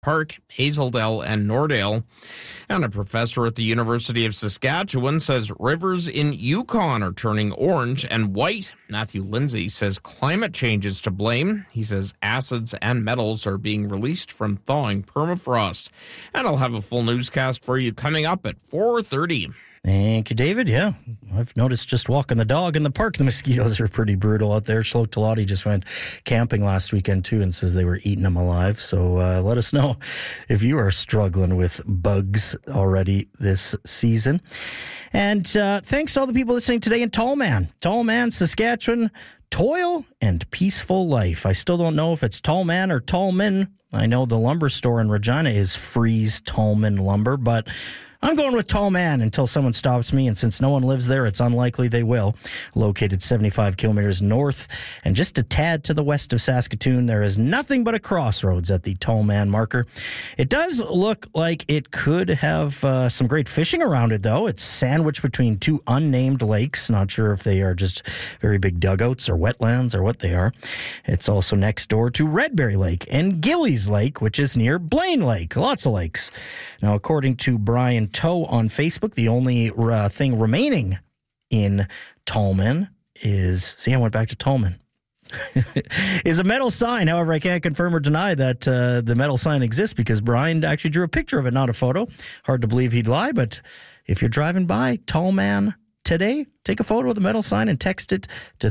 Park, Hazeldale, and Nordale. And a professor at the University of Saskatchewan says rivers in Yukon are turning orange and white. Matthew Lindsay says climate change is to blame. He says acids and metals are being released from thawing permafrost. And I'll have a full newscast for you coming up at 4:30. Thank you, David. Yeah, I've noticed just walking the dog in the park, the mosquitoes are pretty brutal out there. Shloke Talati just went camping last weekend, too, and says they were eating them alive. So let us know if you are struggling with bugs already this season. And thanks to all the people listening today in Tallman, Saskatchewan. Toil and peaceful life. I still don't know if it's Tallman or Tallman. I know the lumber store in Regina is Freeze Tallman Lumber, but I'm going with Tallman until someone stops me, and since no one lives there, it's unlikely they will. Located 75 kilometers north and just a tad to the west of Saskatoon, there is nothing but a crossroads at the Tallman marker. It does look like it could have some great fishing around it, though. It's sandwiched between two unnamed lakes. Not sure if they are just very big dugouts or wetlands or what they are. It's also next door to Redberry Lake and Gillies Lake, which is near Blaine Lake. Lots of lakes. Now, according to Brian Toe on Facebook, the only thing remaining in Tallman is, see, I went back to Tallman, is a metal sign. However, I can't confirm or deny that the metal sign exists because Brian actually drew a picture of it, not a photo. Hard to believe he'd lie, but if you're driving by Tallman today, take a photo of the metal sign and text it to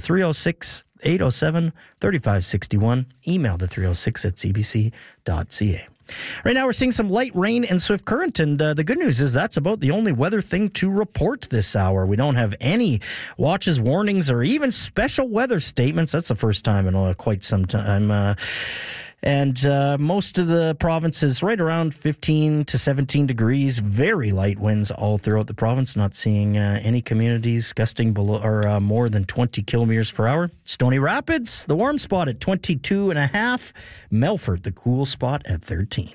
306-807-3561. Email to 306@cbc.ca. Right now, we're seeing some light rain and swift current, and the good news is that's about the only weather thing to report this hour. We don't have any watches, warnings, or even special weather statements. That's the first time in quite some time. And most of the province is right around 15 to 17 degrees. Very light winds all throughout the province. Not seeing any communities gusting below or more than 20 kilometers per hour. Stony Rapids, the warm spot at 22.5. Melfort, the cool spot at 13.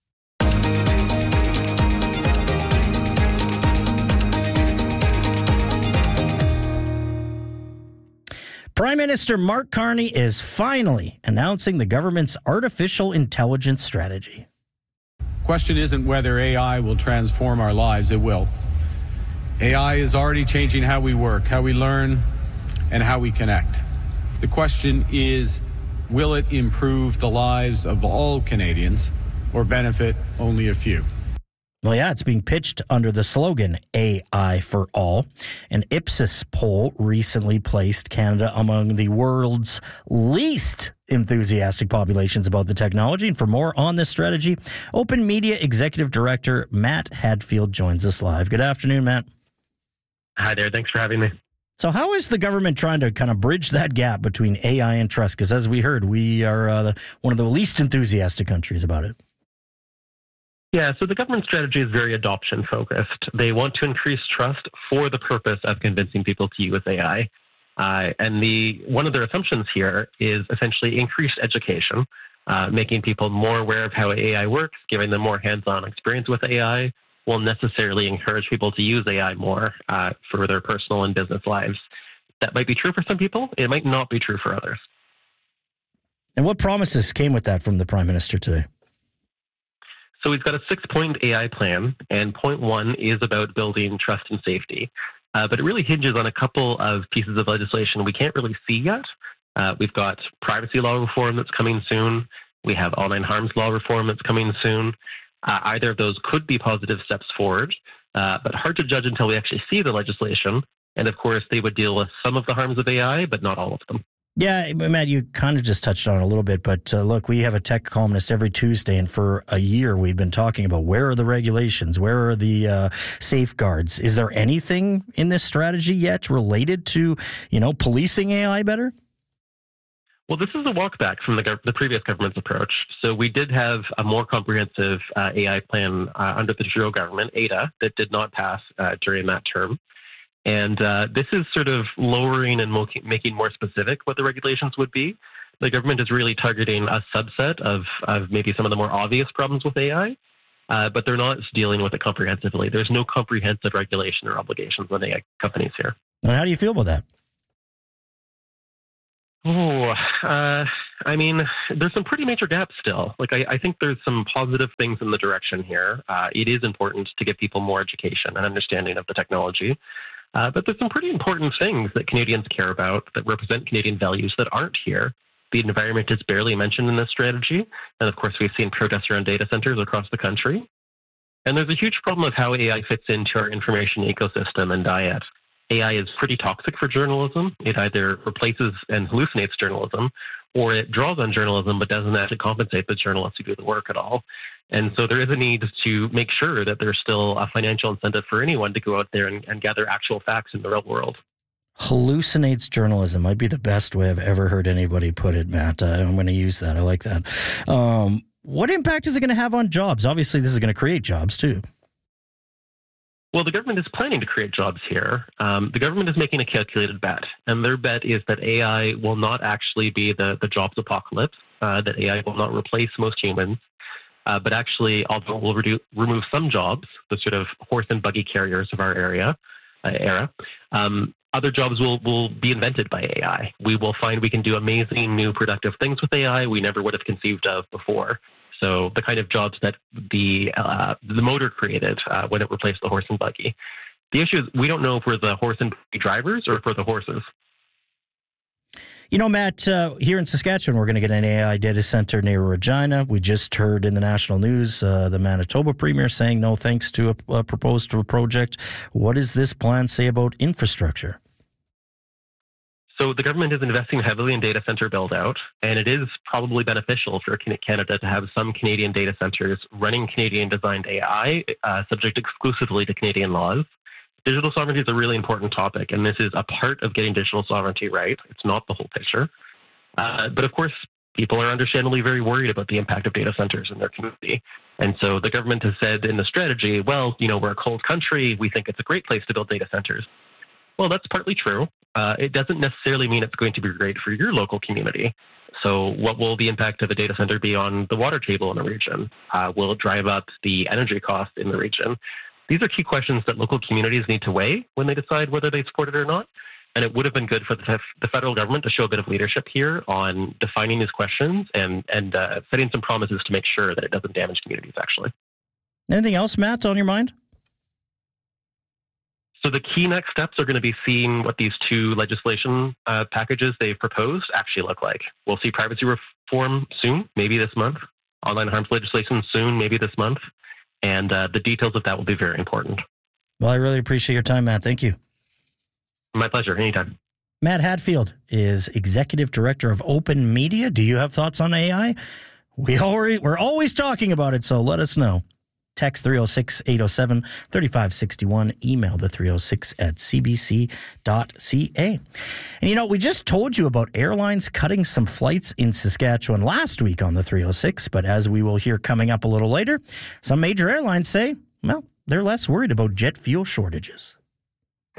Prime Minister Mark Carney is finally announcing the government's artificial intelligence strategy. Question isn't whether AI will transform our lives. It will. AI is already changing how we work, how we learn, and how we connect. The question is, will it improve the lives of all Canadians or benefit only a few? Well, yeah, it's being pitched under the slogan AI for All. An Ipsos poll recently placed Canada among the world's least enthusiastic populations about the technology. And for more on this strategy, Open Media Executive Director Matt Hadfield joins us live. Good afternoon, Matt. Hi there. Thanks for having me. So how is the government trying to kind of bridge that gap between AI and trust? Because as we heard, we are one of the least enthusiastic countries about it. Yeah, so the government strategy is very adoption-focused. They want to increase trust for the purpose of convincing people to use AI. And one of their assumptions here is essentially increased education, making people more aware of how AI works, giving them more hands-on experience with AI will necessarily encourage people to use AI more for their personal and business lives. That might be true for some people. It might not be true for others. And what promises came with that from the Prime Minister today? So we've got a 6-point AI plan, and point 1 is about building trust and safety. But it really hinges on a couple of pieces of legislation we can't really see yet. We've got privacy law reform that's coming soon. We have online harms law reform that's coming soon. Either of those could be positive steps forward, but hard to judge until we actually see the legislation. And of course, they would deal with some of the harms of AI, but not all of them. Yeah, Matt, you kind of just touched on it a little bit, but look, we have a tech columnist every Tuesday, and for a year we've been talking about where are the regulations, where are the safeguards. Is there anything in this strategy yet related to, policing AI better? Well, this is a walkback from the previous government's approach. So we did have a more comprehensive AI plan under the Trudeau government, ADA, that did not pass during that term. And this is sort of lowering and making more specific what the regulations would be. The government is really targeting a subset of maybe some of the more obvious problems with AI, but they're not dealing with it comprehensively. There's no comprehensive regulation or obligations on AI companies here. And how do you feel about that? I mean, there's some pretty major gaps still. Like, I think there's some positive things in the direction here. It is important to give people more education and understanding of the technology. But there's some pretty important things that Canadians care about that represent Canadian values that aren't here. The environment is barely mentioned in this strategy. And of course, we've seen protests around data centers across the country. And there's a huge problem of how AI fits into our information ecosystem and diet. AI is pretty toxic for journalism. It either replaces and hallucinates journalism, or it draws on journalism but doesn't actually compensate the journalists who do the work at all. And so there is a need to make sure that there's still a financial incentive for anyone to go out there and gather actual facts in the real world. Hallucinates journalism might be the best way I've ever heard anybody put it, Matt. I'm going to use that. I like that. What impact is it going to have on jobs? Obviously, this is going to create jobs too. Well, the government is planning to create jobs here. The government is making a calculated bet, and their bet is that AI will not actually be the jobs apocalypse, that AI will not replace most humans, but actually, although it will remove some jobs, the sort of horse and buggy carriers of our era, other jobs will be invented by AI. We will find we can do amazing new productive things with AI we never would have conceived of before. So the kind of jobs that the motor created when it replaced the horse and buggy. The issue is we don't know if we're the horse and buggy drivers or if we're the horses. You know, Matt, here in Saskatchewan, we're going to get an AI data center near Regina. We just heard in the national news the Manitoba Premier saying no thanks to a proposed project. What does this plan say about infrastructure? So the government is investing heavily in data center build-out, and it is probably beneficial for Canada to have some Canadian data centers running Canadian-designed AI, subject exclusively to Canadian laws. Digital sovereignty is a really important topic, and this is a part of getting digital sovereignty right. It's not the whole picture. But of course, people are understandably very worried about the impact of data centers in their community. And so the government has said in the strategy, well, we're a cold country. We think it's a great place to build data centers. Well, that's partly true. It doesn't necessarily mean it's going to be great for your local community. So what will the impact of a data center be on the water table in the region? Will it drive up the energy cost in the region? These are key questions that local communities need to weigh when they decide whether they support it or not. And it would have been good for the federal government to show a bit of leadership here on defining these questions and setting some promises to make sure that it doesn't damage communities, actually. Anything else, Matt, on your mind? So the key next steps are going to be seeing what these two legislation packages they've proposed actually look like. We'll see privacy reform soon, maybe this month. Online harms legislation soon, maybe this month. And the details of that will be very important. Well, I really appreciate your time, Matt. Thank you. My pleasure. Anytime. Matt Hadfield is Executive Director of Open Media. Do you have thoughts on AI? We're always talking about it, so let us know. Text 306-807-3561. Email the 306@cbc.ca. And we just told you about airlines cutting some flights in Saskatchewan last week on the 306, but as we will hear coming up a little later, some major airlines say, well, they're less worried about jet fuel shortages.